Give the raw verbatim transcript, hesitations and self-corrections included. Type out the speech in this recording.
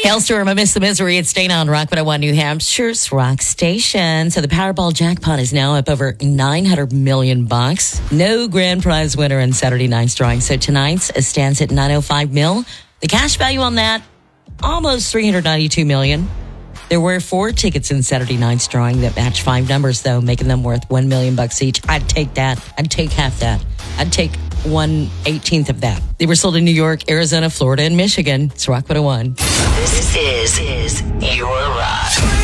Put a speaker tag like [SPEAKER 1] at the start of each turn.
[SPEAKER 1] Hailstorm, I miss the misery. It's staying on Rock one oh one, New Hampshire's rock station. So the Powerball jackpot is now up over nine hundred million bucks. No grand prize winner in Saturday night's drawing. So tonight's stands at nine oh five mil. The cash value on that, almost three hundred ninety-two million. There were four tickets in Saturday night's drawing that match five numbers, though, making them worth one million bucks each. I'd take that. I'd take half that. I'd take one eighteenth of that. They were sold in New York, Arizona, Florida, and Michigan. It's Rock one oh one.
[SPEAKER 2] This is, is your rock.